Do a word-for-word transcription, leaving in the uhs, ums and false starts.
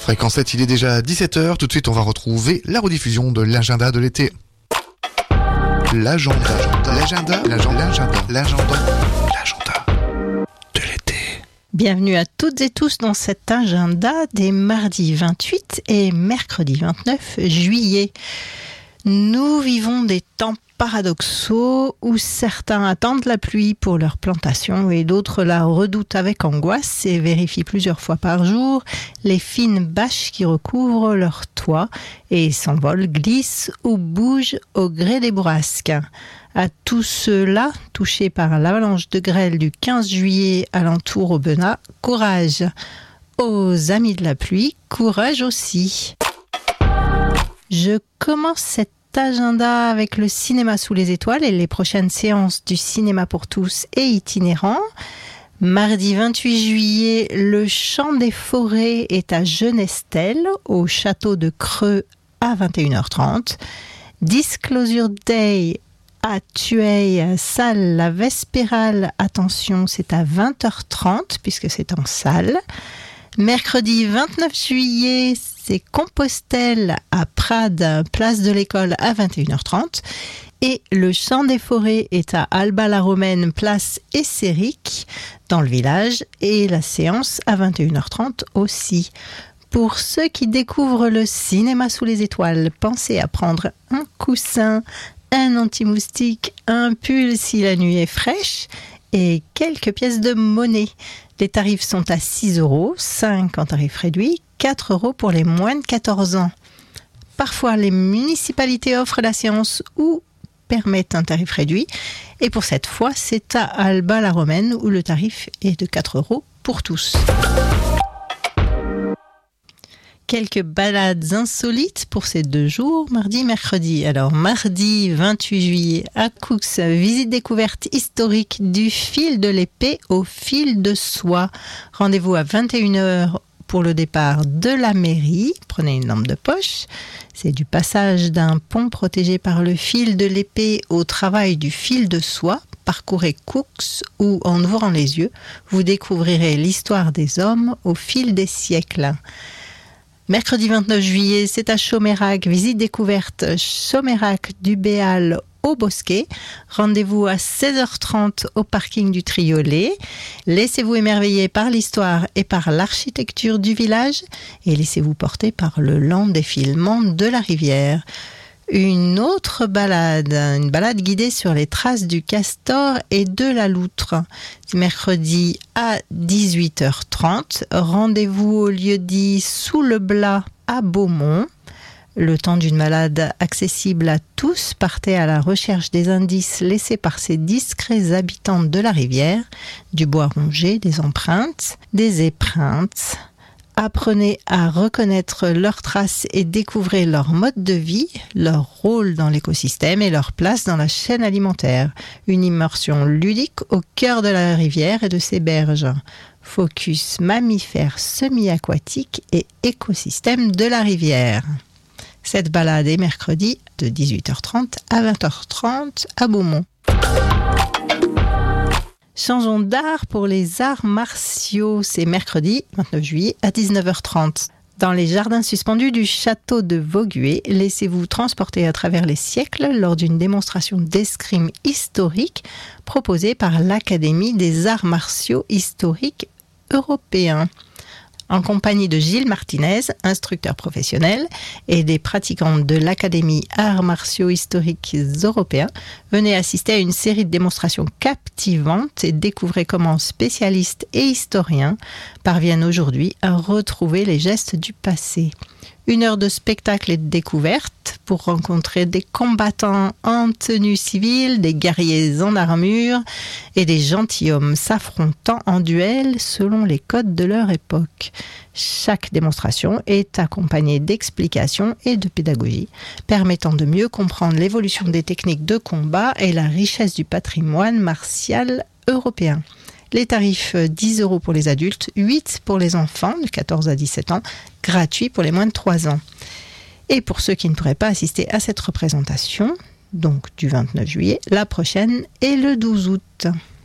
Fréquence sept, il est déjà dix-sept heures. Tout de suite, on va retrouver la rediffusion de l'agenda de l'été. L'agenda, l'agenda, l'agenda, l'agenda, l'agenda, l'agenda de l'été. Bienvenue à toutes et tous dans cet agenda des mardis vingt-huit et mercredi vingt-neuf juillet. Nous vivons des temps paradoxaux où certains attendent la pluie pour leur plantation et d'autres la redoutent avec angoisse et vérifient plusieurs fois par jour les fines bâches qui recouvrent leur toit et s'envolent, glissent ou bougent au gré des bourrasques. À tous ceux-là, touchés par l'avalanche de grêle du quinze juillet alentour au Benat, courage. Aux amis de la pluie, courage aussi. Je commence cet agenda avec le cinéma sous les étoiles et les prochaines séances du cinéma pour tous et itinérants. Mardi vingt-huit juillet, le Chant des Forêts est à Genestel, au château de Creux à vingt et une heures trente. Disclosure Day à Thueil, salle La Vespérale, attention, c'est à vingt heures trente puisque c'est en salle. Mercredi vingt-neuf juillet, c'est Compostelle à Prades, place de l'École à vingt et une heures trente. Et le Chant des Forêts est à Alba-la-Romaine, place Esséric, dans le village. Et la séance à vingt et une heures trente aussi. Pour ceux qui découvrent le cinéma sous les étoiles, pensez à prendre un coussin, un anti-moustique, un pull si la nuit est fraîche et quelques pièces de monnaie. Les tarifs sont à six euros, cinq en tarif réduit, quatre euros pour les moins de quatorze ans. Parfois, les municipalités offrent la séance ou permettent un tarif réduit. Et pour cette fois, c'est à Alba-la-Romaine où le tarif est de quatre euros pour tous. Quelques balades insolites pour ces deux jours, mardi et mercredi. Alors, mardi vingt-huit juillet, à Coux, visite découverte historique du fil de l'épée au fil de soie. Rendez-vous à vingt et une heures pour le départ de la mairie. Prenez une lampe de poche. C'est du passage d'un pont protégé par le fil de l'épée au travail du fil de soie. Parcourez Coux où, en ouvrant les yeux, vous découvrirez l'histoire des hommes au fil des siècles. Mercredi vingt-neuf juillet, c'est à Chomérac, visite découverte Chomérac du Béal au Bosquet. Rendez-vous à seize heures trente au parking du Triolet. Laissez-vous émerveiller par l'histoire et par l'architecture du village et laissez-vous porter par le lent défilement de la rivière. Une autre balade, une balade guidée sur les traces du castor et de la loutre. Mercredi à dix-huit heures trente, rendez-vous au lieu-dit Sous le Blas à Beaumont. Le temps d'une balade accessible à tous, partez à la recherche des indices laissés par ces discrets habitants de la rivière, du bois rongé, des empreintes, des épreintes. Apprenez à reconnaître leurs traces et découvrez leur mode de vie, leur rôle dans l'écosystème et leur place dans la chaîne alimentaire. Une immersion ludique au cœur de la rivière et de ses berges. Focus mammifères semi-aquatiques et écosystème de la rivière. Cette balade est mercredi de dix-huit heures trente à vingt heures trente à Beaumont. Changeons d'art pour les arts martiaux. C'est mercredi vingt-neuf juillet à dix-neuf heures trente. Dans les jardins suspendus du château de Vaugué, laissez-vous transporter à travers les siècles lors d'une démonstration d'escrime historique proposée par l'Académie des arts martiaux historiques européens. En compagnie de Gilles Martinez, instructeur professionnel, et des pratiquants de l'Académie Arts Martiaux Historiques Européens, venez assister à une série de démonstrations captivantes et découvrez comment spécialistes et historiens parviennent aujourd'hui à retrouver les gestes du passé. Une heure de spectacle et de découverte pour rencontrer des combattants en tenue civile, des guerriers en armure et des gentilshommes s'affrontant en duel selon les codes de leur époque. Chaque démonstration est accompagnée d'explications et de pédagogie permettant de mieux comprendre l'évolution des techniques de combat et la richesse du patrimoine martial européen. Les tarifs dix euros pour les adultes, huit pour les enfants de quatorze à dix-sept ans, gratuit pour les moins de trois ans. Et pour ceux qui ne pourraient pas assister à cette représentation, donc du vingt-neuf juillet, la prochaine est le douze août.